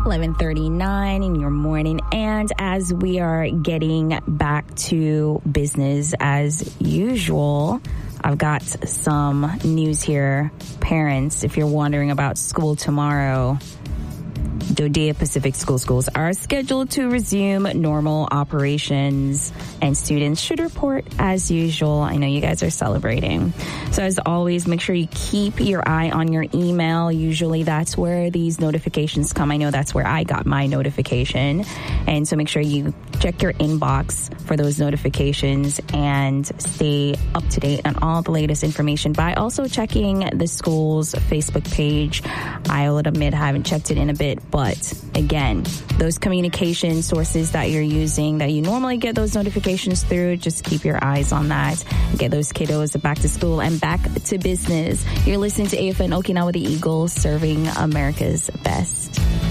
11:39 in your morning, and as we are getting back to business as usual, I've got some news here. Parents, if you're wondering about school tomorrow, Dodea Pacific schools are scheduled to resume normal operations, and students should report as usual. I know you guys are celebrating. So as always, make sure you keep your eye on your email. Usually that's where these notifications come. I know that's where I got my notification. And so make sure you check your inbox for those notifications and stay up to date on all the latest information by also checking the school's Facebook page. I'll admit I haven't checked it in a bit, but again, those communication sources that you're using, that you normally get those notifications through, just keep your eyes on that. Get those kiddos back to school and back to business. You're listening to AFN Okinawa, the Eagles, serving America's best.